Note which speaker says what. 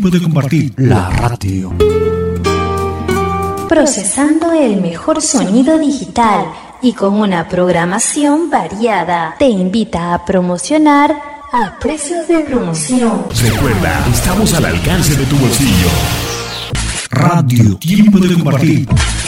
Speaker 1: Tiempo de compartir. La radio.
Speaker 2: Procesando el mejor sonido digital y con una programación variada. Te invita a promocionar a precios de promoción.
Speaker 1: Recuerda, estamos al alcance de tu bolsillo. Radio Tiempo de compartir.